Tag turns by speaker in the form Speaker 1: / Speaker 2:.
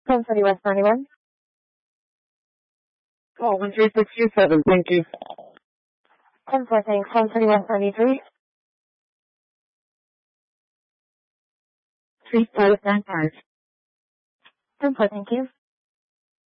Speaker 1: 1040 West 91.
Speaker 2: Call 13627, thank you.
Speaker 1: 10-4, thanks. 1040 West 93.
Speaker 2: 3595.
Speaker 1: 10-4, thank you.